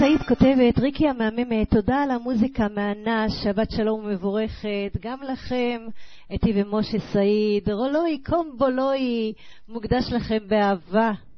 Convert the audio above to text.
סעיד כותבת, ריקי המהממת, תודה על המוזיקה מהנה, שבת שלום ומבורכת, גם לכם, אתי ומשה סעיד, רולוי קומבולוי, מוקדש לכם באהבה.